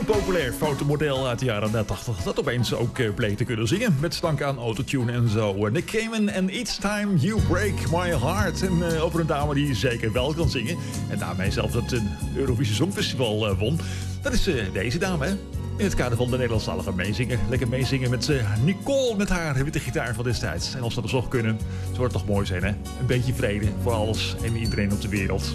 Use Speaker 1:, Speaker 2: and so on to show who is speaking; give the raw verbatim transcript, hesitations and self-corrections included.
Speaker 1: populair fotomodel uit de jaren tachtig... dat opeens ook uh, bleek te kunnen zingen met stank aan autotune en zo. Nick Cayman en Each Time You Break My Heart. En uh, over een dame die zeker wel kan zingen... en daarmee zelfs het uh, Eurovisie Songfestival uh, won. Dat is uh, deze dame, hè? In het kader van de Nederlandstalige meezingen. Lekker meezingen met uh, Nicole met haar witte gitaar van destijds. En als dat dus nog kunnen, zou het toch mooi zijn, hè? Een beetje vrede voor alles en iedereen op de wereld.